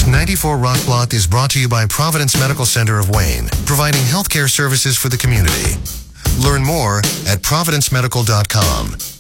News 94 Rock Block is brought to you by Providence Medical Center of Wayne, providing healthcare services for the community. Learn more at providencemedical.com.